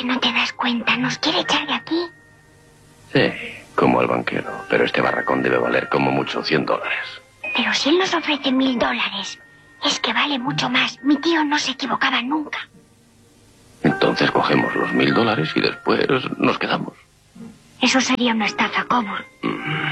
que no te das cuenta. Nos quiere echar de aquí. Sí, como el banquero. Pero este barracón debe valer como mucho $100. Pero si él nos ofrece $1000, es que vale mucho más. Mi tío no se equivocaba nunca. Entonces cogemos los $1000 y después nos quedamos. Eso sería una estafa, ¿cómo?